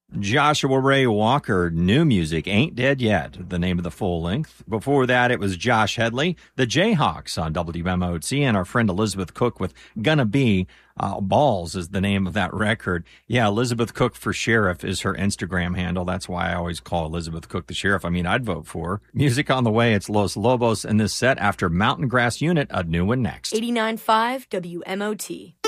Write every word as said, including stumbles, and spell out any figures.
Joshua Ray Walker, New Music, Ain't Dead Yet, the name of the full length. Before that, it was Josh Headley, the Jayhawks on W M O T, and our friend Elizabeth Cook with Gonna Be. Uh, Balls is the name of that record. Yeah, Elizabeth Cook for Sheriff is her Instagram handle. That's why I always call Elizabeth Cook the Sheriff. I mean, I'd vote for her. Music on the way, it's Los Lobos in this set after Mountain Grass Unit, a new one next. eighty-nine point five W M O T.